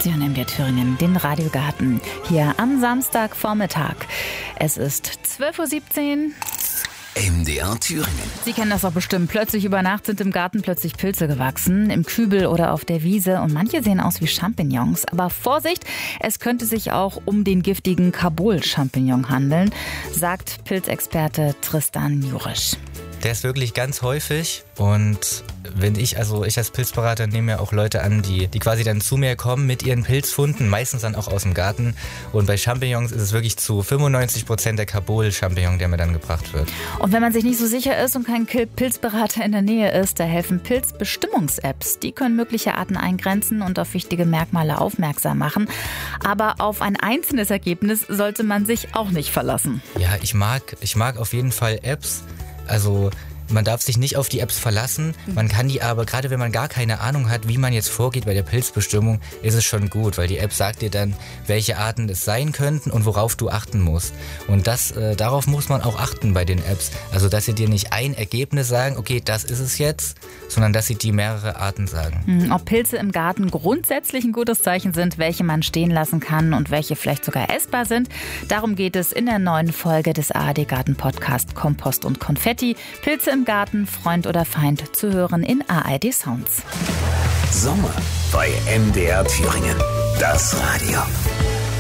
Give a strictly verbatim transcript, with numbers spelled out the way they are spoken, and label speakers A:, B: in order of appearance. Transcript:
A: Sie hören M D R Thüringen, den Radiogarten, hier am Samstagvormittag. Es ist zwölf Uhr siebzehn.
B: M D R Thüringen.
A: Sie kennen das doch bestimmt. Plötzlich über Nacht sind im Garten plötzlich Pilze gewachsen, im Kübel oder auf der Wiese. Und manche sehen aus wie Champignons. Aber Vorsicht, es könnte sich auch um den giftigen Kabul-Champignon handeln, sagt Pilzexperte Tristan Jurisch.
C: Der ist wirklich ganz häufig und wenn ich, also ich als Pilzberater nehme ja auch Leute an, die, die quasi dann zu mir kommen mit ihren Pilzfunden, meistens dann auch aus dem Garten. Und bei Champignons ist es wirklich zu fünfundneunzig Prozent der Kabul-Champignon, der mir dann gebracht wird.
A: Und wenn man sich nicht so sicher ist und kein Pilzberater in der Nähe ist, da helfen Pilzbestimmungs-Apps. Die können mögliche Arten eingrenzen und auf wichtige Merkmale aufmerksam machen. Aber auf ein einzelnes Ergebnis sollte man sich auch nicht verlassen.
C: Ja, ich mag, ich mag auf jeden Fall Apps. Also man darf sich nicht auf die Apps verlassen, man kann die aber, gerade wenn man gar keine Ahnung hat, wie man jetzt vorgeht bei der Pilzbestimmung, ist es schon gut, weil die App sagt dir dann, welche Arten es sein könnten und worauf du achten musst. Und das, äh, darauf muss man auch achten bei den Apps. Also dass sie dir nicht ein Ergebnis sagen, okay, das ist es jetzt, sondern dass sie dir mehrere Arten sagen.
A: Ob Pilze im Garten grundsätzlich ein gutes Zeichen sind, welche man stehen lassen kann und welche vielleicht sogar essbar sind, darum geht es in der neuen Folge des A R D-Garten-Podcast Kompost und Konfetti. Pilze im Garten, Freund oder Feind, zu hören in A R D Sounds.
B: Sommer bei M D R Thüringen. Das Radio.